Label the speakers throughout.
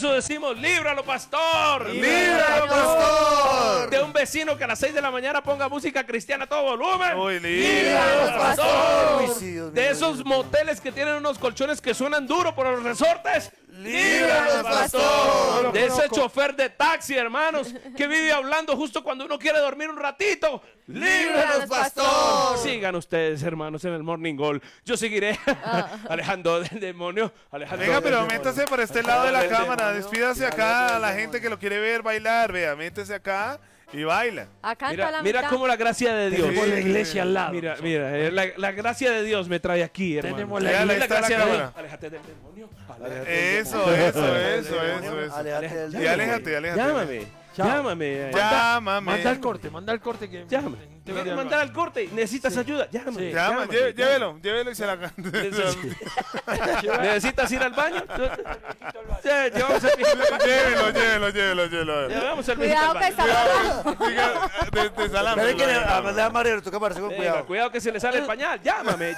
Speaker 1: eso decimos, líbralo, pastor.
Speaker 2: ¡Líbralo, pastor!
Speaker 1: De un vecino que a las 6 de la mañana ponga música cristiana a todo volumen.
Speaker 2: ¡Uy,
Speaker 1: ¡Líbralo,
Speaker 2: líbralo,
Speaker 1: pastor!
Speaker 3: Uy, sí, Dios mío,
Speaker 1: De esos
Speaker 3: Dios mío.
Speaker 1: moteles que tienen unos colchones que suenan duro por los resortes.
Speaker 3: ¡Líbranos, pastor!
Speaker 1: De ese chofer de taxi, hermanos, que vive hablando justo cuando uno quiere dormir un ratito.
Speaker 3: ¡Líbranos, pastor!
Speaker 1: Sigan ustedes, hermanos, en el Morning Goal. Yo seguiré alejando del demonio. Alejando
Speaker 2: Venga,
Speaker 1: del
Speaker 2: pero
Speaker 1: demonio.
Speaker 2: métase por este lado de la
Speaker 1: Del
Speaker 2: cámara.
Speaker 3: demonio.
Speaker 2: Despídase acá a la gente que lo quiere ver bailar. Vea, métese acá y baila.
Speaker 4: Acá está la
Speaker 1: Mira
Speaker 4: mitad.
Speaker 1: cómo la gracia de Dios.
Speaker 2: Tenemos la iglesia
Speaker 5: al lado.
Speaker 1: Mira, la gracia de Dios me trae aquí, hermano.
Speaker 5: Tenemos
Speaker 2: la
Speaker 1: Es
Speaker 2: iglesia.
Speaker 1: gracia de
Speaker 2: Ahí está la
Speaker 1: Dios.
Speaker 2: cámara.
Speaker 1: Aléjate del demonio.
Speaker 2: Eso.
Speaker 3: Aléjate del
Speaker 2: Y aléjate.
Speaker 1: Llámame.
Speaker 5: Manda al corte que...
Speaker 1: Llama. Te voy a mandar al corte. ¿Necesitas ayuda? Llámame.
Speaker 5: Sí.
Speaker 2: Llama, llévelo y se la
Speaker 1: ¿Necesitas ir al baño? Llevamos al viejito al baño.
Speaker 2: Llévelo.
Speaker 1: Llevamos al viejito
Speaker 4: Cuidado
Speaker 1: al
Speaker 4: que
Speaker 1: baño.
Speaker 2: Diga, de salame.
Speaker 3: Pero es que a Mario le toca pararse con
Speaker 1: Venga,
Speaker 3: cuidado.
Speaker 1: cuidado que se le sale el pañal. Llámame.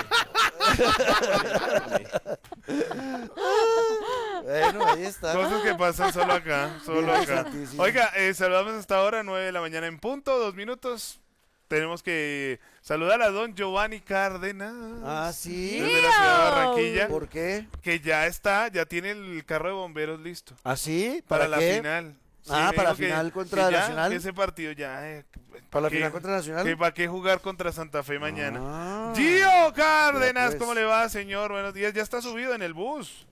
Speaker 3: Bueno, ahí está.
Speaker 2: Cosas que pasan solo acá.
Speaker 3: Santísimo.
Speaker 2: Oiga, saludamos hasta ahora, 9 de la mañana en punto, 2 minutos. Tenemos que saludar a don Giovanni Cárdenas.
Speaker 3: Ah, sí.
Speaker 2: Desde la ciudad de Barranquilla.
Speaker 3: ¿Por qué?
Speaker 2: Que ya tiene el carro de bomberos listo.
Speaker 3: ¿Ah, sí?
Speaker 2: Para la
Speaker 3: qué?
Speaker 2: final. Sí,
Speaker 3: Ah,
Speaker 2: me
Speaker 3: para la
Speaker 2: dijo
Speaker 3: final contra
Speaker 2: que ya,
Speaker 3: Nacional.
Speaker 2: Ese partido ya.
Speaker 3: ¿Para la
Speaker 2: ¿qué?
Speaker 3: final contra Nacional?
Speaker 2: Que ¿para qué jugar contra Santa Fe mañana?
Speaker 3: Ah.
Speaker 2: Gio Cárdenas,
Speaker 3: Ya, pues.
Speaker 2: ¿cómo le va, señor? Buenos días. Ya está subido en el bus.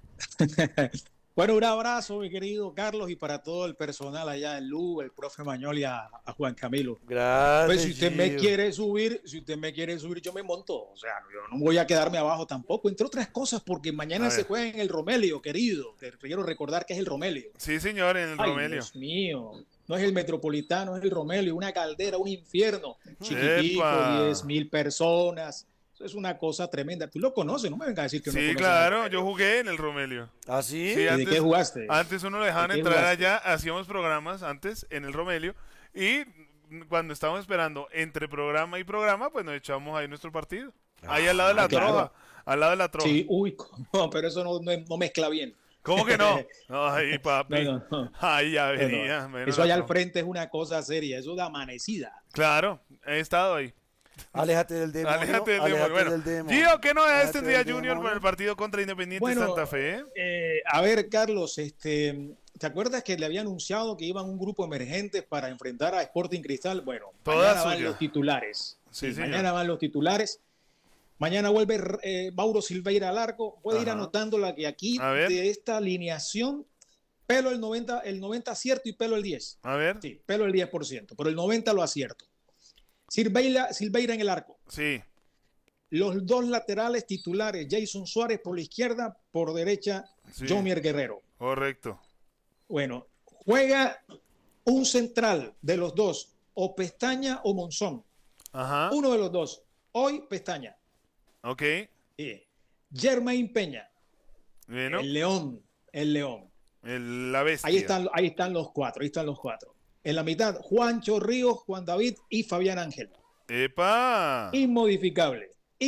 Speaker 6: Bueno, un abrazo, mi querido Carlos, y para todo el personal allá en Lu, el profe Mañol y a Juan Camilo.
Speaker 3: Gracias.
Speaker 6: Pues si usted me
Speaker 3: Gio.
Speaker 6: quiere subir, yo me monto. O sea, yo no voy a quedarme abajo tampoco, entre otras cosas, porque mañana
Speaker 2: A
Speaker 6: se
Speaker 2: ver.
Speaker 6: juega en el Romelio, querido. Te quiero recordar que es el Romelio.
Speaker 2: Sí, señor, en el
Speaker 6: Ay,
Speaker 2: Romelio.
Speaker 6: Dios mío. No es el Metropolitano, es el Romelio, una caldera, un infierno. Chiquitico,
Speaker 2: ¡Epa!
Speaker 6: 10,000 personas. Eso es una cosa tremenda. Tú lo conoces, no me vengas a decir que no
Speaker 2: Sí,
Speaker 6: conoces.
Speaker 2: claro, yo jugué en el Romelio.
Speaker 3: ¿Ah, sí?
Speaker 2: Sí,
Speaker 6: ¿Y de qué jugaste?
Speaker 2: Antes uno lo dejaban
Speaker 6: ¿De qué
Speaker 2: entrar
Speaker 6: jugaste?
Speaker 2: allá, hacíamos programas antes en el Romelio y cuando estábamos esperando entre programa y programa, pues nos echábamos ahí nuestro partido. Ahí al lado de la
Speaker 6: claro.
Speaker 2: troja, al lado de la troja.
Speaker 6: Sí, uy, no, pero eso no mezcla bien.
Speaker 2: ¿Cómo que no? Ay, papi.
Speaker 6: No.
Speaker 2: Ahí ya
Speaker 6: No,
Speaker 2: venía.
Speaker 6: no.
Speaker 2: menos
Speaker 6: Eso
Speaker 2: la
Speaker 6: allá al
Speaker 2: troja.
Speaker 6: frente es una cosa seria, eso de amanecida.
Speaker 2: Claro, he estado ahí.
Speaker 3: Aléjate del demonio.
Speaker 2: Aléjate del demonio. Bueno,
Speaker 3: del demonio.
Speaker 2: Gio, ¿qué novedades
Speaker 3: Aléjate
Speaker 2: tendría
Speaker 3: del
Speaker 2: Junior
Speaker 3: demonio.
Speaker 2: por el partido contra Independiente
Speaker 6: Bueno,
Speaker 2: Santa Fe?
Speaker 6: A ver, Carlos, ¿te acuerdas que le había anunciado que iban un grupo emergente para enfrentar a Sporting Cristal? Bueno,
Speaker 2: Toda
Speaker 6: mañana van
Speaker 2: suya.
Speaker 6: los titulares.
Speaker 2: Sí,
Speaker 6: Sí,
Speaker 2: señor.
Speaker 6: mañana van los titulares. Mañana vuelve Mauro Silveira al arco. Puede ir
Speaker 2: Ajá.
Speaker 6: anotándola que aquí
Speaker 2: A ver.
Speaker 6: de esta alineación, pelo el 90 acierto y pelo el 10.
Speaker 2: A ver.
Speaker 6: Sí, pelo el 10%, pero el 90 lo acierto. Silveira en el arco.
Speaker 2: Sí.
Speaker 6: Los dos laterales titulares, Jason Suárez por la izquierda, por derecha,
Speaker 2: Sí.
Speaker 6: Jomier Guerrero.
Speaker 2: Correcto.
Speaker 6: Bueno, juega un central de los dos, o Pestaña o Monzón.
Speaker 2: Ajá.
Speaker 6: Uno de los dos. Hoy Pestaña.
Speaker 2: Ok.
Speaker 6: Sí. Germain Peña.
Speaker 2: Bueno.
Speaker 6: El León.
Speaker 2: La bestia.
Speaker 6: Ahí están los cuatro. En la mitad, Juancho Ríos, Juan David y Fabián Ángel.
Speaker 2: ¡Epa!
Speaker 6: Inmodificable.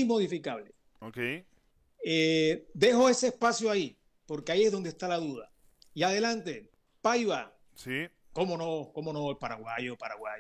Speaker 2: Ok.
Speaker 6: Dejo ese espacio ahí, porque ahí es donde está la duda. Y adelante, Paiva.
Speaker 2: Sí.
Speaker 6: ¿Cómo no? El paraguayo.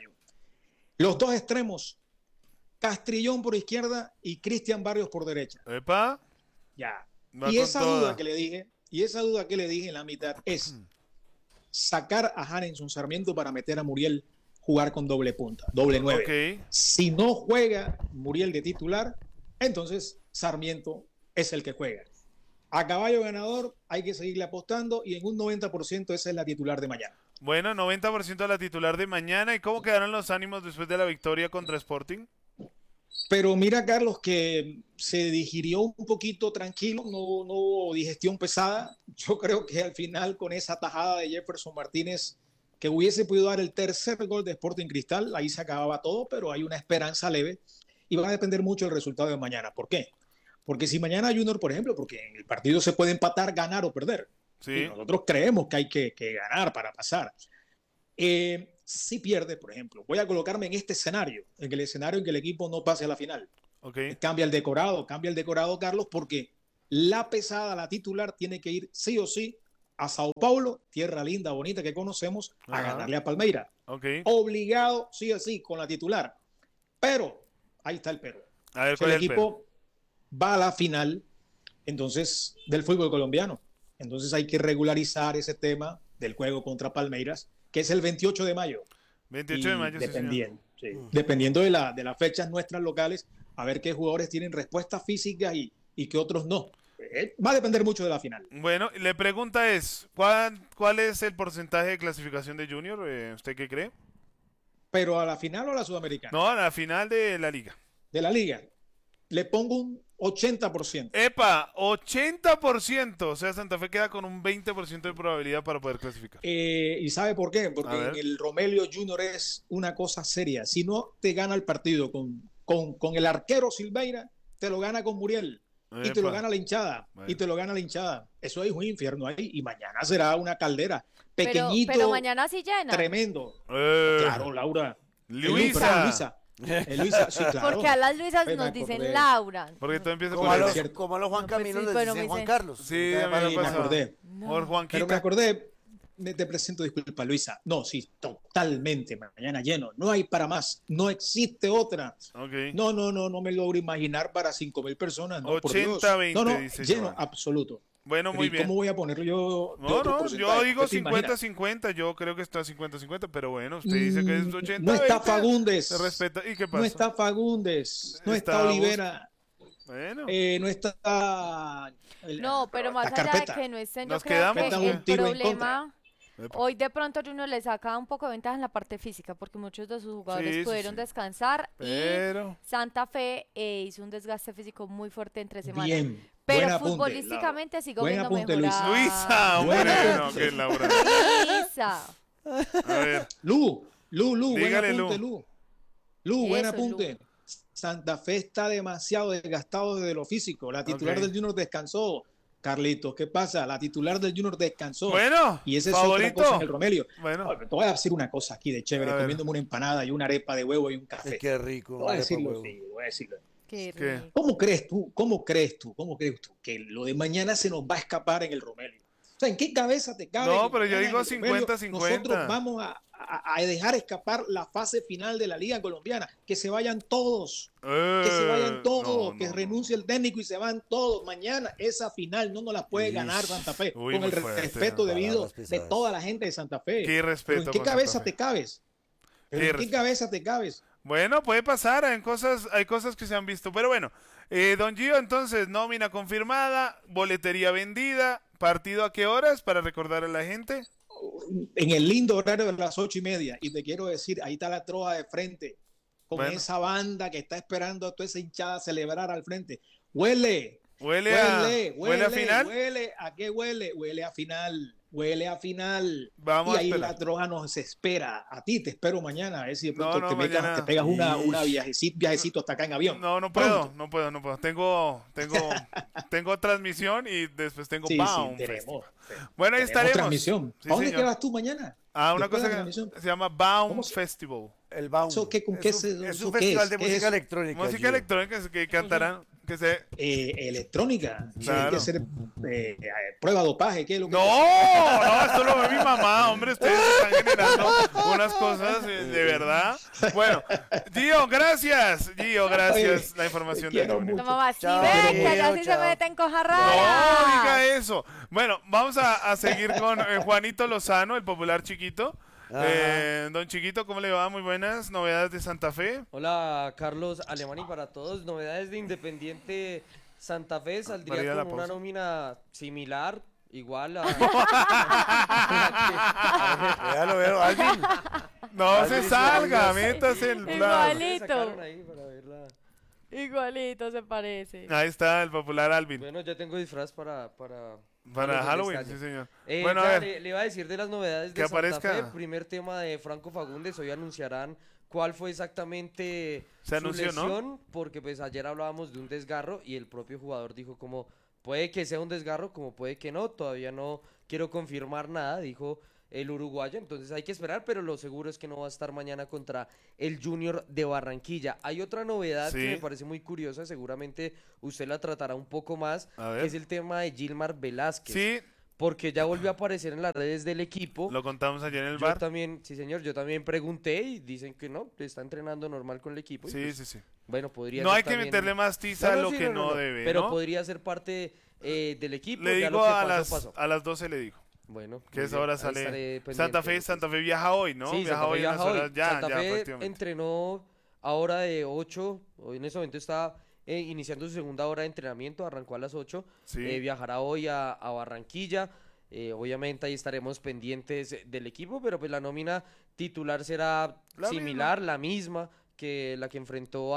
Speaker 6: Los dos extremos, Castrillón por izquierda y Cristian Barrios por derecha.
Speaker 2: ¡Epa!
Speaker 6: Ya.
Speaker 2: Va
Speaker 6: Y
Speaker 2: con
Speaker 6: esa
Speaker 2: toda.
Speaker 6: duda que le dije en la mitad es sacar a Hanenson Sarmiento para meter a Muriel jugar con doble punta, doble 9.
Speaker 2: Ok.
Speaker 6: Si no juega Muriel de titular, entonces Sarmiento es el que juega. A caballo ganador hay que seguirle apostando y en un 90% esa es la titular de mañana.
Speaker 2: Bueno, 90% de la titular de mañana. ¿Y cómo quedaron los ánimos después de la victoria contra Sporting?
Speaker 6: Pero mira, Carlos, que se digirió un poquito tranquilo, no hubo digestión pesada. Yo creo que al final con esa tajada de Jefferson Martínez que hubiese podido dar el tercer gol de Sporting Cristal, ahí se acababa todo, pero hay una esperanza leve y va a depender mucho del resultado de mañana. ¿Por qué? Porque si mañana Junior, por ejemplo, porque en el partido se puede empatar, ganar o perder.
Speaker 2: Sí.
Speaker 6: Y nosotros creemos que hay que ganar para pasar. Si pierde, por ejemplo, voy a colocarme en este escenario, en el escenario en que el equipo no pase a la final.
Speaker 2: Ok.
Speaker 6: Cambia el decorado, Carlos, porque la pesada, la titular, tiene que ir sí o sí a Sao Paulo, tierra linda, bonita que conocemos, a
Speaker 2: Ajá.
Speaker 6: ganarle a Palmeiras.
Speaker 2: Ok.
Speaker 6: Obligado, sí o sí, con la titular. Pero, ahí está el pero.
Speaker 2: A ver,
Speaker 6: Si
Speaker 2: ¿cuál
Speaker 6: el
Speaker 2: es el pero?
Speaker 6: equipo va a la final, entonces, del fútbol colombiano. Entonces hay que regularizar ese tema del juego contra Palmeiras, que es el 28 de mayo.
Speaker 2: 28 de
Speaker 6: Y
Speaker 2: mayo, sí, señor.
Speaker 6: dependiendo de las fechas nuestras locales, a ver qué jugadores tienen respuestas físicas y qué otros no. Va a depender mucho de la final.
Speaker 2: Bueno, la pregunta es, ¿cuál es el porcentaje de clasificación de Junior? ¿Usted qué cree?
Speaker 6: Pero a la final o a la sudamericana.
Speaker 2: No, a la final de la liga.
Speaker 6: De la liga, le pongo un 80%.
Speaker 2: ¡Epa! 80%. O sea, Santa Fe queda con un 20% de probabilidad para poder clasificar.
Speaker 6: ¿Y sabe por qué?
Speaker 2: A
Speaker 6: Porque
Speaker 2: ver.
Speaker 6: en el Romelio Junior es una cosa seria. Si no te gana el partido con el arquero Silveira, te lo gana con Muriel. Y te lo
Speaker 2: Epa.
Speaker 6: gana la hinchada.
Speaker 2: Bueno.
Speaker 6: Y te lo gana la hinchada. Eso es un infierno ahí. Y mañana será una caldera. Pequeñito,
Speaker 4: Pero mañana sí llena.
Speaker 6: tremendo.
Speaker 2: Eh,
Speaker 6: Claro, Laura.
Speaker 2: Luisa.
Speaker 6: Luisa. Luisa, sí, claro.
Speaker 4: Porque a las Luisas
Speaker 6: Pues me
Speaker 4: nos dicen
Speaker 6: acordé.
Speaker 4: Laura.
Speaker 2: Porque todo empieza
Speaker 3: Como
Speaker 2: por
Speaker 3: a
Speaker 2: el...
Speaker 3: los,
Speaker 6: cierto.
Speaker 3: como a los Juan
Speaker 4: No, pues
Speaker 3: Camilo
Speaker 4: sí,
Speaker 3: les
Speaker 4: pero
Speaker 3: dicen
Speaker 4: me
Speaker 3: Juan
Speaker 4: dicen-
Speaker 3: Carlos.
Speaker 2: Sí, a mí me
Speaker 6: me
Speaker 2: pasó.
Speaker 6: acordé.
Speaker 2: Por
Speaker 6: Pero me
Speaker 2: Juanquita.
Speaker 6: acordé, te presento disculpa, Luisa. No, sí, totalmente, mañana lleno. No hay para más, no existe otra.
Speaker 2: Ok.
Speaker 6: No me logro imaginar para 5,000 personas. No, por Dios.
Speaker 2: 80-20,
Speaker 6: No,
Speaker 2: dice
Speaker 6: lleno,
Speaker 2: Joan.
Speaker 6: absoluto.
Speaker 2: Bueno,
Speaker 6: Pero
Speaker 2: muy
Speaker 6: ¿y
Speaker 2: bien.
Speaker 6: ¿Cómo voy a ponerlo yo? de
Speaker 2: No,
Speaker 6: otro
Speaker 2: no,
Speaker 6: porcentaje?
Speaker 2: yo digo
Speaker 6: ¿Qué te imaginas?
Speaker 2: 50-50, yo creo que está 50-50, pero bueno, usted dice que es 80-20.
Speaker 6: No está Fagundes.
Speaker 2: Se respeta. ¿Y qué pasa?
Speaker 6: No está Fagundes. No está
Speaker 2: Está
Speaker 6: Olivera.
Speaker 2: Bueno,
Speaker 6: No está.
Speaker 4: No, pero más
Speaker 6: la
Speaker 4: allá
Speaker 6: carpeta.
Speaker 4: de que no estén, yo
Speaker 2: Nos
Speaker 4: creo
Speaker 2: quedamos
Speaker 4: que
Speaker 2: con
Speaker 4: el
Speaker 6: un tiro en
Speaker 4: problema...
Speaker 2: Epa.
Speaker 4: Hoy de pronto Junior le saca un poco de ventaja en la parte física porque muchos de sus jugadores
Speaker 2: Sí, sí,
Speaker 4: pudieron
Speaker 2: sí.
Speaker 4: descansar
Speaker 2: pero...
Speaker 4: y Santa Fe hizo un desgaste físico muy fuerte entre semanas.
Speaker 6: Bien.
Speaker 4: Pero
Speaker 6: Buen apunte,
Speaker 4: futbolísticamente sigo
Speaker 6: Buen
Speaker 4: viendo
Speaker 6: apunte,
Speaker 4: mejorar.
Speaker 2: Luisa, hombre,
Speaker 6: Bueno.
Speaker 2: no, que Laura.
Speaker 4: Luisa.
Speaker 2: A ver,
Speaker 6: Lu, buen
Speaker 2: Dígale,
Speaker 6: apunte, Lu, buen
Speaker 4: Eso,
Speaker 6: apunte. Santa Fe está demasiado desgastado desde lo físico. La titular
Speaker 2: Ok.
Speaker 6: del Junior descansó. Carlitos, ¿qué pasa? La titular del Junior descansó.
Speaker 2: bueno,
Speaker 6: Y esa es otra
Speaker 2: favorito.
Speaker 6: cosa en el Romelio.
Speaker 2: Bueno,
Speaker 6: Te voy a decir una cosa aquí de chévere,
Speaker 2: A ver.
Speaker 6: comiéndome una empanada y una arepa de huevo y un café.
Speaker 3: Es que rico.
Speaker 6: Voy a
Speaker 3: arepa,
Speaker 6: decirlo,
Speaker 3: huevo.
Speaker 6: sí, voy a decirlo.
Speaker 4: Qué
Speaker 2: ¿Qué?
Speaker 4: rico.
Speaker 6: ¿Cómo crees tú que lo de mañana se nos va a escapar en el Romelio? O sea, ¿en qué cabeza te cabe?
Speaker 2: No,
Speaker 6: que
Speaker 2: pero yo
Speaker 6: mañana
Speaker 2: digo
Speaker 6: en el Romelio
Speaker 2: 50-50.
Speaker 6: Nosotros vamos a dejar escapar la fase final de la Liga Colombiana. Que se vayan todos. Que se vayan todos.
Speaker 2: no,
Speaker 6: Que
Speaker 2: no,
Speaker 6: renuncie el técnico y se van todos. Mañana esa final no nos la puede
Speaker 3: Ish.
Speaker 6: ganar Santa Fe.
Speaker 2: Uy,
Speaker 6: con
Speaker 2: muy
Speaker 6: el
Speaker 2: fuerte,
Speaker 6: respeto
Speaker 2: ¿no?
Speaker 6: debido
Speaker 3: Palabras
Speaker 6: de
Speaker 3: pesadas.
Speaker 6: toda la gente de Santa Fe.
Speaker 2: Qué
Speaker 6: Pero
Speaker 2: respeto
Speaker 6: ¿en qué
Speaker 2: con Santa
Speaker 6: cabeza
Speaker 2: Fe.
Speaker 6: te cabes? ¿Pero
Speaker 2: Qué
Speaker 6: ¿En qué cabeza te cabes?
Speaker 2: Bueno, puede pasar, hay cosas que se han visto, pero bueno, don Gio, entonces, nómina confirmada, boletería vendida, partido a qué horas para recordar a la gente.
Speaker 6: En el lindo horario de las 8:30. Y te quiero decir, ahí está la troja de frente, con
Speaker 2: Bueno.
Speaker 6: esa banda que está esperando a toda esa hinchada celebrar al frente. Huele
Speaker 2: Huele a final.
Speaker 6: Huele, ¿a qué huele? Huele a final. Huele a final.
Speaker 2: Vamos
Speaker 6: y
Speaker 2: a
Speaker 6: ahí
Speaker 2: esperar.
Speaker 6: la troja nos espera. A ti te espero mañana. A ver si de
Speaker 2: No,
Speaker 6: pronto
Speaker 2: no,
Speaker 6: te,
Speaker 2: mañana-
Speaker 6: te pegas una
Speaker 3: Ish.
Speaker 6: viajecito hasta acá en avión.
Speaker 2: No
Speaker 6: Pronto.
Speaker 2: puedo. Tengo transmisión y después tengo
Speaker 6: Sí,
Speaker 2: Baum
Speaker 6: sí,
Speaker 2: Festival.
Speaker 6: tenemos.
Speaker 2: Bueno, ahí
Speaker 6: Tenemos
Speaker 2: estaremos.
Speaker 6: transmisión.
Speaker 2: Sí,
Speaker 6: ¿A dónde
Speaker 2: señor.
Speaker 6: quedas tú mañana?
Speaker 2: Ah, una
Speaker 6: Después
Speaker 2: cosa
Speaker 6: de la
Speaker 2: que
Speaker 6: transmisión.
Speaker 2: se llama Baum
Speaker 6: ¿Cómo se-
Speaker 2: Festival.
Speaker 3: El Baum.
Speaker 6: ¿Eso qué- con qué
Speaker 3: es
Speaker 6: se-
Speaker 3: un, es
Speaker 6: eso
Speaker 3: un
Speaker 6: qué
Speaker 3: festival
Speaker 6: es?
Speaker 3: de
Speaker 6: ¿Qué
Speaker 3: música
Speaker 6: es?
Speaker 3: electrónica.
Speaker 2: Música
Speaker 3: Gio.
Speaker 2: electrónica que cantarán, que se...
Speaker 6: Electrónica.
Speaker 2: Claro.
Speaker 6: Hay que hacer prueba de dopaje. ¿Qué es lo que
Speaker 2: No, esto lo ve mi mamá, hombre, ustedes están generando unas cosas de verdad. Bueno, Gio, gracias, la información
Speaker 6: te
Speaker 2: de
Speaker 6: quiero
Speaker 2: lunes.
Speaker 6: mucho.
Speaker 4: Como así,
Speaker 3: Chao,
Speaker 4: ve, que
Speaker 3: Gio,
Speaker 4: allá sí se
Speaker 3: chao.
Speaker 4: meten cosas
Speaker 2: No,
Speaker 4: raras.
Speaker 2: diga eso. Bueno, vamos a seguir con Juanito Lozano, el popular Chiquito.
Speaker 3: Ajá.
Speaker 2: Don Chiquito, ¿cómo le va? Muy buenas novedades de Santa Fe.
Speaker 7: Hola Carlos Alemani para todos, novedades de Independiente Santa Fe,
Speaker 2: Para ir
Speaker 7: saldría
Speaker 2: a la
Speaker 7: con una
Speaker 2: pausa.
Speaker 7: nómina similar, igual a...
Speaker 3: Véalo, véalo. Alvin.
Speaker 2: No
Speaker 3: Ay,
Speaker 2: se
Speaker 3: sí,
Speaker 2: salga,
Speaker 3: sí.
Speaker 2: métase el plan.
Speaker 4: Igualito.
Speaker 7: Sacaron ahí para verla.
Speaker 4: Igualito se parece.
Speaker 2: Ahí está el popular Alvin.
Speaker 7: Bueno, ya tengo disfraz para
Speaker 2: Para Halloween,
Speaker 7: este
Speaker 2: sí,
Speaker 7: año.
Speaker 2: señor. Bueno, a
Speaker 7: Ya,
Speaker 2: ver.
Speaker 7: le iba a decir de las novedades
Speaker 2: Que
Speaker 7: de Santa
Speaker 2: aparezca.
Speaker 7: Fe. Primer tema de Franco Fagundes. Hoy anunciarán cuál fue exactamente
Speaker 2: Se
Speaker 7: su
Speaker 2: anunció, ¿no?
Speaker 7: lesión, porque pues ayer hablábamos de un desgarro y el propio jugador dijo como puede que sea un desgarro, como puede que no. Todavía no quiero confirmar nada, dijo el uruguayo. Entonces hay que esperar, pero lo seguro es que no va a estar mañana contra el Junior de Barranquilla. Hay otra novedad
Speaker 2: Sí.
Speaker 7: que me parece muy curiosa, seguramente usted la tratará un poco más,
Speaker 2: A ver.
Speaker 7: que es el tema de Gilmar Velázquez.
Speaker 2: Sí,
Speaker 7: porque ya volvió a aparecer en las redes del equipo.
Speaker 2: Lo contamos ayer en el
Speaker 7: Yo
Speaker 2: bar.
Speaker 7: también, sí señor, yo también pregunté y dicen que no, que está entrenando normal con el equipo. y
Speaker 2: Sí,
Speaker 7: pues,
Speaker 2: sí, sí.
Speaker 7: bueno, podría
Speaker 2: No
Speaker 7: ser
Speaker 2: hay que
Speaker 7: también-
Speaker 2: meterle más tiza a
Speaker 7: No,
Speaker 2: lo
Speaker 7: sí,
Speaker 2: que no debe,
Speaker 7: pero
Speaker 2: ¿no?
Speaker 7: podría ser parte del equipo.
Speaker 2: Le
Speaker 7: ya lo
Speaker 2: digo
Speaker 7: que
Speaker 2: a
Speaker 7: pasó,
Speaker 2: las,
Speaker 7: pasó.
Speaker 2: a las 12 le digo.
Speaker 7: Bueno,
Speaker 2: Que
Speaker 7: muy
Speaker 2: esa
Speaker 7: bien,
Speaker 2: hora
Speaker 7: ahí
Speaker 2: sale
Speaker 7: estaré
Speaker 2: Santa
Speaker 7: pendiente.
Speaker 2: Fe. Santa Fe viaja hoy, ¿no?
Speaker 7: Sí, Santa Fe
Speaker 2: en
Speaker 7: viaja
Speaker 2: unas
Speaker 7: hoy.
Speaker 2: horas. Ya,
Speaker 7: Santa
Speaker 2: ya,
Speaker 7: Fe
Speaker 2: prácticamente.
Speaker 7: entrenó ahora de 8, hoy en ese momento está iniciando su segunda hora de entrenamiento, arrancó a las 8,
Speaker 2: Sí.
Speaker 7: viajará hoy a Barranquilla, obviamente ahí estaremos pendientes del equipo, pero pues la nómina titular será
Speaker 2: La
Speaker 7: similar, la misma que la que enfrentó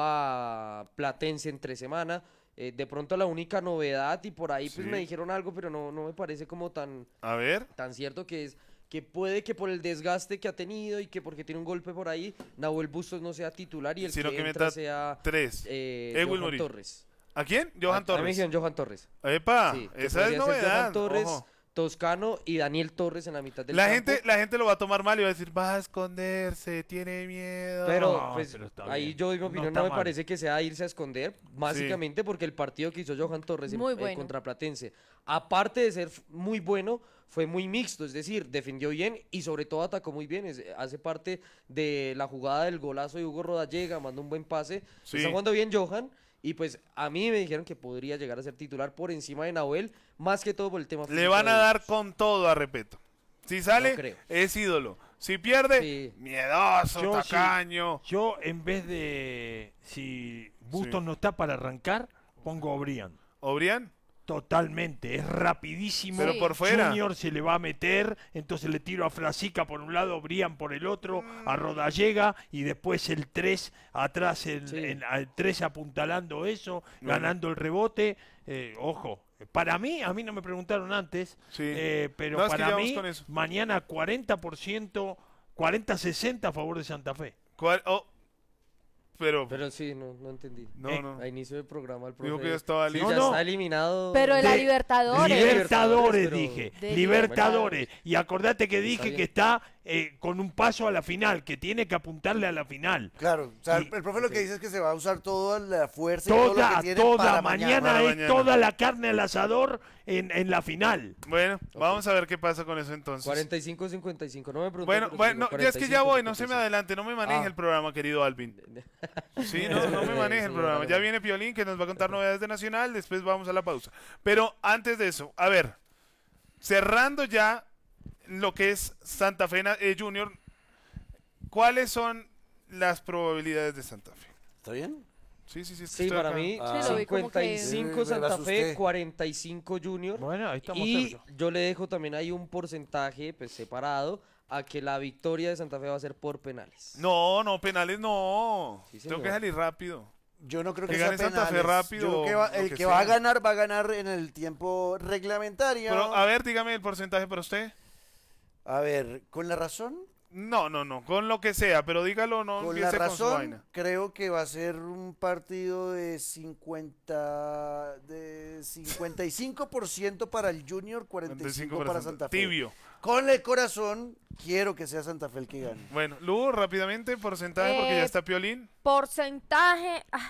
Speaker 7: a Platense entre semana. De pronto la única novedad, y por ahí pues
Speaker 2: Sí.
Speaker 7: me dijeron algo, pero no me parece como tan
Speaker 2: A ver.
Speaker 7: cierto, que es que puede que por el desgaste que ha tenido y que porque tiene un golpe por ahí, Nahuel Bustos no sea titular y el
Speaker 2: Sino
Speaker 7: que
Speaker 2: que
Speaker 7: entra
Speaker 2: meta
Speaker 7: sea
Speaker 2: 3. Edwin
Speaker 7: Johan
Speaker 2: Murillo.
Speaker 7: Torres.
Speaker 2: ¿A quién? Johan
Speaker 7: A mí me
Speaker 2: Torres.
Speaker 7: dijeron Johan Torres.
Speaker 2: Epa,
Speaker 7: Sí, que
Speaker 2: esa es
Speaker 7: podría ser
Speaker 2: novedad.
Speaker 7: Johan Torres,
Speaker 2: ojo.
Speaker 7: Toscano y Daniel Torres en la mitad del
Speaker 2: La
Speaker 7: campo.
Speaker 2: gente lo va a tomar mal y va a decir, va a esconderse, tiene miedo.
Speaker 7: Pero,
Speaker 5: No,
Speaker 7: pues,
Speaker 5: pero está
Speaker 7: ahí
Speaker 5: bien.
Speaker 7: yo doy mi
Speaker 5: No
Speaker 7: opinión,
Speaker 5: está
Speaker 7: no me
Speaker 5: mal.
Speaker 7: parece que sea irse a esconder, básicamente porque el partido que hizo Johan Torres
Speaker 4: Muy bueno.
Speaker 7: contra Platense, aparte de ser muy bueno, fue muy mixto, es decir, defendió bien y sobre todo atacó muy bien, hace parte de la jugada del golazo de Hugo Rodallega, mandó un buen pase,
Speaker 2: Sí.
Speaker 7: está jugando bien Johan, y pues a mí me dijeron que podría llegar a ser titular por encima de Nahuel, más que todo por el tema
Speaker 2: Le
Speaker 7: físico
Speaker 2: van a
Speaker 7: de
Speaker 2: dar
Speaker 7: Bustos.
Speaker 2: con todo a Repeto. Si sale,
Speaker 7: No creo.
Speaker 2: es ídolo. Si pierde,
Speaker 7: Sí.
Speaker 2: miedoso,
Speaker 5: Yo sí.
Speaker 2: tacaño.
Speaker 5: Yo, en vez de. Si Bustos
Speaker 2: Sí.
Speaker 5: no está para arrancar, pongo a Obrián.
Speaker 2: ¿Obrián?
Speaker 5: Totalmente, es rapidísimo.
Speaker 2: Pero
Speaker 4: Sí.
Speaker 2: por fuera.
Speaker 5: Junior se le va a meter, entonces le tiro a Frasica por un lado, Brian por el otro, a Rodallega y después el 3 atrás,
Speaker 7: Sí.
Speaker 5: al 3 apuntalando eso,
Speaker 2: Bueno.
Speaker 5: ganando el rebote. Ojo, a mí no me preguntaron antes,
Speaker 2: Sí.
Speaker 5: pero
Speaker 2: No, es que ya
Speaker 5: para
Speaker 2: vamos
Speaker 5: mí
Speaker 2: con eso.
Speaker 5: mañana 40%, 40-60 a favor de Santa Fe.
Speaker 2: ¿Cuál? Oh, pero
Speaker 7: Pero sí, no entendí.
Speaker 2: no, no.
Speaker 7: A inicio del programa el
Speaker 2: Digo
Speaker 7: profe
Speaker 2: que ya estaba
Speaker 7: sí,
Speaker 2: listo.
Speaker 7: ya
Speaker 5: No, no.
Speaker 7: está eliminado.
Speaker 4: Pero de la
Speaker 5: De-
Speaker 4: Libertadores.
Speaker 5: Libertadores,
Speaker 7: pero-
Speaker 5: dije.
Speaker 4: De
Speaker 5: Libertadores. Y acordate que dije
Speaker 7: bien.
Speaker 5: que está con un paso a la final, que tiene que apuntarle a la final.
Speaker 3: Claro, o sea,
Speaker 5: Y-
Speaker 3: el profe lo que dice es que se va a usar toda la fuerza y todo lo que
Speaker 5: Toda,
Speaker 3: tiene
Speaker 5: toda.
Speaker 3: para
Speaker 5: Mañana
Speaker 2: Para
Speaker 5: es
Speaker 2: mañana.
Speaker 5: toda la carne al asador en la final.
Speaker 2: Bueno, vamos a ver qué pasa con eso entonces.
Speaker 7: 45-55, no me preguntes.
Speaker 2: Bueno, bueno, ya es que ya voy, no se me adelante, no me maneje
Speaker 7: Ah.
Speaker 2: el programa, querido Alvin. Sí, no me maneje el programa. Ya viene Piolín que nos va a contar novedades de Nacional, después vamos a la pausa. Pero antes de eso, a ver, cerrando ya lo que es Santa Fe Junior, ¿cuáles son las probabilidades de Santa Fe?
Speaker 3: ¿Está bien?
Speaker 2: Sí, es que
Speaker 7: Sí,
Speaker 2: estoy
Speaker 7: para
Speaker 2: acá.
Speaker 7: mí,
Speaker 3: Ah.
Speaker 4: Sí, lo vi como que-
Speaker 7: 55
Speaker 3: Me
Speaker 7: Santa
Speaker 3: asusté.
Speaker 7: Fe, 45 Junior.
Speaker 5: Bueno, ahí estamos
Speaker 7: Y
Speaker 5: cerca.
Speaker 7: yo le dejo también ahí un porcentaje pues, separado a que la victoria de Santa Fe va a ser por penales.
Speaker 2: No, penales no.
Speaker 7: Sí,
Speaker 2: Tengo
Speaker 7: señor.
Speaker 2: que salir rápido.
Speaker 3: Yo no creo
Speaker 2: Que
Speaker 3: que sea
Speaker 2: gane Santa Fe
Speaker 3: penales.
Speaker 2: rápido
Speaker 3: Yo creo que
Speaker 2: o
Speaker 3: el
Speaker 2: lo que
Speaker 3: que va a
Speaker 2: sea.
Speaker 3: ganar, va a ganar en el tiempo reglamentario.
Speaker 2: Pero, a ver, dígame el porcentaje para usted.
Speaker 3: A ver, con la razón,
Speaker 2: No, con lo que sea, pero dígalo, no
Speaker 3: con la
Speaker 2: empiece con su
Speaker 3: razón,
Speaker 2: vaina.
Speaker 3: creo que va a ser un partido de 55% para el Junior, 45 para Santa Fe.
Speaker 2: Tibio.
Speaker 3: Con el corazón, quiero que sea Santa Fe el que gane.
Speaker 2: Bueno, Lu, rápidamente, porcentaje, porque ya
Speaker 4: Eh,
Speaker 2: está Piolín.
Speaker 4: Porcentaje. Ay.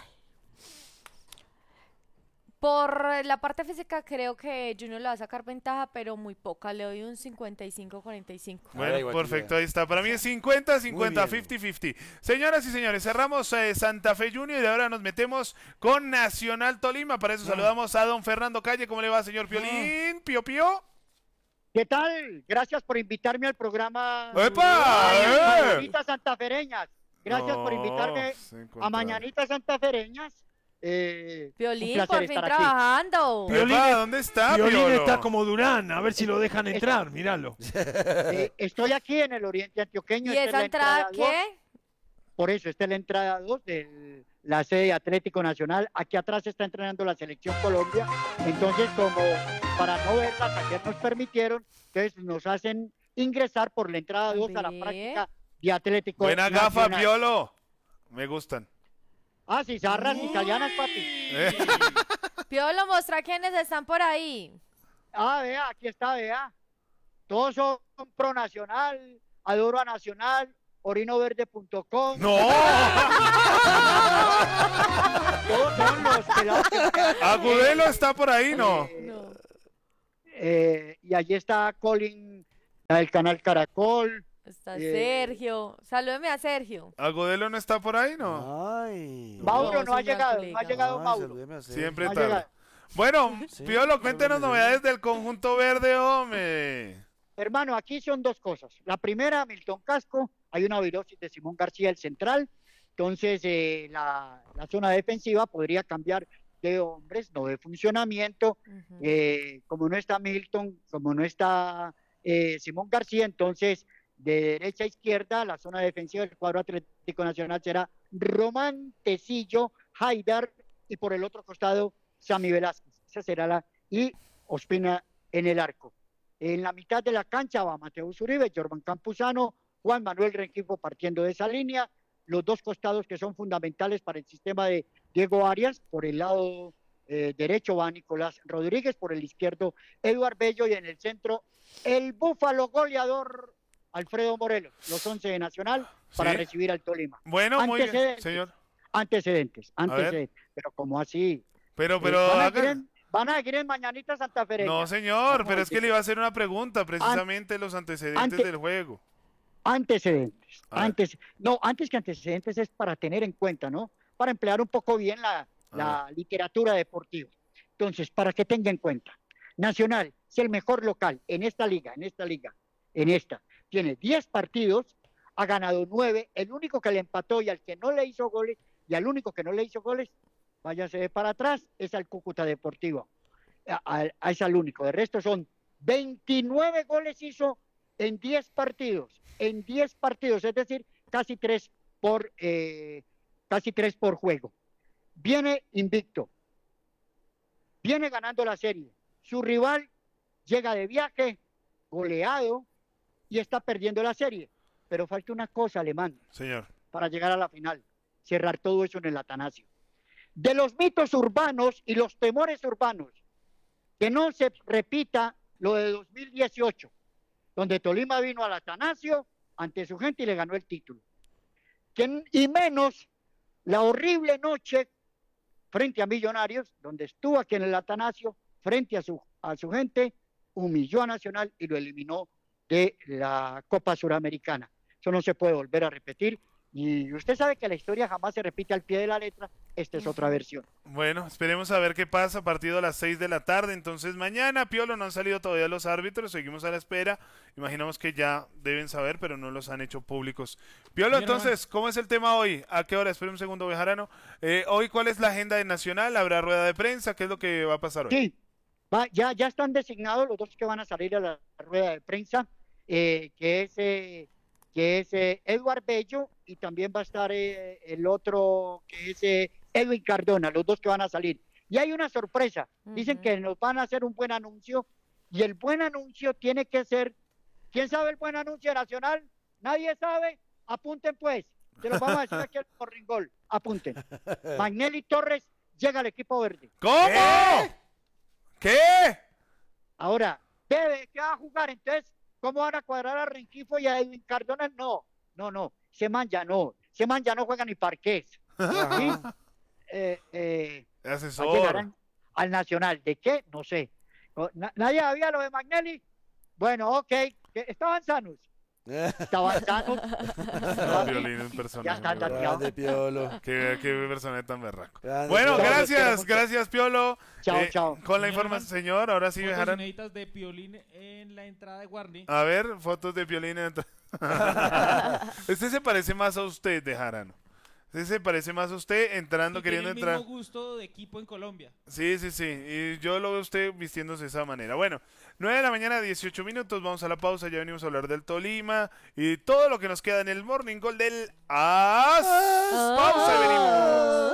Speaker 4: Por la parte física creo que Junior le va a sacar ventaja, pero muy poca. Le doy un 55-45.
Speaker 2: Bueno,
Speaker 3: igual
Speaker 2: perfecto,
Speaker 3: que
Speaker 2: ahí está. Para mí es 50-50,
Speaker 3: Muy bien.
Speaker 2: 50-50. Señoras y señores, cerramos Santa Fe Junior y ahora nos metemos con Nacional Tolima. Para eso saludamos a don Fernando Calle. ¿Cómo le va, señor Piolín? ¿Pío Pío?
Speaker 8: ¿Qué tal? Gracias por invitarme al programa.
Speaker 2: ¡Epa!
Speaker 8: Mañanitas santafereñas. Gracias por invitarme a Mañanitas santafereñas. Un
Speaker 4: Violín,
Speaker 8: placer
Speaker 4: por fin
Speaker 8: estar aquí.
Speaker 4: trabajando.
Speaker 5: Piolín
Speaker 2: Epa, ¿dónde está,
Speaker 5: Violín
Speaker 2: Piolo?
Speaker 5: está como Durán, a ver si lo dejan entrar, míralo.
Speaker 8: Estoy aquí en el oriente antioqueño.
Speaker 4: ¿Y
Speaker 8: esta es
Speaker 4: esa
Speaker 8: la
Speaker 4: entrada
Speaker 8: 2.
Speaker 4: qué?
Speaker 8: Por eso, esta es la entrada 2 de la sede de Atlético Nacional. Aquí atrás se está entrenando la Selección Colombia. Entonces, como para no verlas, ayer nos permitieron, entonces nos hacen ingresar por la entrada 2 a la
Speaker 4: Ve.
Speaker 8: práctica de Atlético
Speaker 2: Buena gafa,
Speaker 8: Nacional.
Speaker 2: Piolo. Me gustan.
Speaker 8: Ah, sí, zarras italianas, papi.
Speaker 4: Piolo, mostra quiénes están por ahí.
Speaker 8: Ah, vea, aquí está, vea. Todos son pro Nacional, adoro a Nacional, orinoverde.com.
Speaker 2: ¡No!
Speaker 8: Todos son los pelados que me quedan.
Speaker 2: ¿Agudelo está por ahí, no?
Speaker 8: Eh,
Speaker 4: No.
Speaker 8: y allí está Colin, la del canal Caracol.
Speaker 4: Está Sergio. Salúdeme a Sergio.
Speaker 2: ¿Agudelo no está por ahí? No.
Speaker 3: Ay.
Speaker 8: Mauro
Speaker 4: No,
Speaker 8: no ha
Speaker 4: señor
Speaker 8: llegado, no ha
Speaker 4: colega.
Speaker 8: llegado
Speaker 3: Ay,
Speaker 8: Mauro.
Speaker 3: salúdeme a Sergio.
Speaker 2: Siempre
Speaker 8: No ha
Speaker 2: tarde.
Speaker 8: llegado.
Speaker 2: Bueno,
Speaker 3: Sí,
Speaker 2: Piolo, cuéntenos
Speaker 3: salúdeme,
Speaker 2: novedades del conjunto verde, hombre.
Speaker 8: Hermano, aquí son dos cosas. La primera, Milton Casco, hay una virosis de Simón García, el central. Entonces, la zona defensiva podría cambiar de hombres, no de funcionamiento.
Speaker 4: Ujú.
Speaker 8: Como no está Milton, como no está Simón García, entonces de derecha a izquierda, la zona defensiva del cuadro Atlético Nacional será Román, Tecillo, Haidar y por el otro costado Sammy Velázquez. Esa será y Ospina en el arco. En la mitad de la cancha va Mateus Uribe, Jorman Campuzano, Juan Manuel Rengifo partiendo de esa línea. Los dos costados que son fundamentales para el sistema de Diego Arias. Por el lado derecho va Nicolás Rodríguez, por el izquierdo Eduard Bello y en el centro el búfalo goleador Alfredo Morelos, los 11 de Nacional para
Speaker 2: Sí.
Speaker 8: recibir al Tolima.
Speaker 2: Bueno, muy bien,
Speaker 8: Antecedentes.
Speaker 2: señor.
Speaker 8: Antecedentes,
Speaker 2: ver.
Speaker 8: pero como así.
Speaker 2: Pero
Speaker 8: Van a seguir en Mañanita Santa Fereña.
Speaker 2: no, señor,
Speaker 8: Vamos
Speaker 2: pero
Speaker 8: a
Speaker 2: es que
Speaker 8: decir.
Speaker 2: le iba a hacer una pregunta, precisamente los antecedentes
Speaker 8: ante-
Speaker 2: del juego.
Speaker 8: Antecedentes.
Speaker 2: A ver.
Speaker 8: Antes que antecedentes es para tener en cuenta, ¿no? Para emplear un poco bien la literatura deportiva. Entonces, para que tenga en cuenta, Nacional es el mejor local en esta liga. Tiene 10 partidos, ha ganado 9, el único que le empató y al que no le hizo goles, váyase para atrás, es al Cúcuta Deportivo. Es al único. De resto son 29 goles hizo en 10 partidos, es decir, casi 3 por juego. Viene invicto, viene ganando la serie. Su rival llega de viaje, goleado, y está perdiendo la serie. Pero falta una cosa, Alemán,
Speaker 2: Señor.
Speaker 8: para llegar a la final, cerrar todo eso en el Atanasio. De los mitos urbanos y los temores urbanos, que no se repita lo de 2018, donde Tolima vino al Atanasio ante su gente y le ganó el título. Y menos la horrible noche frente a Millonarios, donde estuvo aquí en el Atanasio, frente a su gente, humilló a Nacional y lo eliminó de la Copa Suramericana. Eso no se puede volver a repetir. Y usted sabe que la historia jamás se repite al pie de la letra. Esta es otra versión.
Speaker 2: Bueno, esperemos a ver qué pasa. Partido a las 6 de la tarde. Entonces mañana, Piolo, no han salido todavía los árbitros. Seguimos a la espera. Imaginamos que ya deben saber, pero no los han hecho públicos. Piolo, entonces, ¿cómo es el tema hoy? ¿A qué hora? Espera un segundo, Bejarano. Hoy, ¿cuál es la agenda de Nacional? ¿Habrá rueda de prensa? ¿Qué es lo que va a pasar hoy?
Speaker 8: Sí, ya están designados los dos que van a salir a la rueda de prensa, que es Eduard Bello y también va a estar el otro que es Edwin Cardona, los dos que van a salir. Y hay una sorpresa, dicen que nos van a hacer un buen anuncio y el buen anuncio tiene que ser, ¿quién sabe el buen anuncio nacional? Nadie sabe, apunten pues, se los vamos a decir aquí al Morringol, apunten. Magnelli Torres llega al equipo verde.
Speaker 2: ¿Cómo? ¿Qué?
Speaker 8: Ahora, ¿qué va a jugar? Entonces, ¿cómo van a cuadrar a Rengifo y a Edwin Cardona? No. Ese man ya no juega ni parqués. ¿Sí?
Speaker 2: Asesor.
Speaker 8: Llegarán al Nacional. ¿De qué? No sé. ¿Nadie sabía lo de Magnelli? Bueno, ok. ¿Estaban sanos? Estaban sanos.
Speaker 2: Piolín es un personaje.
Speaker 8: Ya está
Speaker 2: muy bravo.
Speaker 3: Grande, Piolo.
Speaker 2: Qué personaje tan berraco.
Speaker 3: Grande,
Speaker 2: Bueno,
Speaker 3: Piolo.
Speaker 2: gracias, Piolo.
Speaker 8: Chao.
Speaker 2: Con la
Speaker 9: Señor
Speaker 2: información, señor, ahora sí,
Speaker 9: Fotos
Speaker 2: Bejarano.
Speaker 9: inéditas de Piolín en la entrada de Guarni.
Speaker 2: A ver, fotos de Piolín. Este se parece más a usted, Bejarano. Este se parece más a usted entrando,
Speaker 9: Y
Speaker 2: queriendo
Speaker 9: tiene
Speaker 2: entrar.
Speaker 9: el mismo gusto de equipo en Colombia.
Speaker 2: Sí. Y yo lo veo a usted vistiéndose de esa manera. Bueno, 9 de la mañana, 18 minutos. Vamos a la pausa. Ya venimos a hablar del Tolima y todo lo que nos queda en el Morning Goal del AS. Pausa y venimos.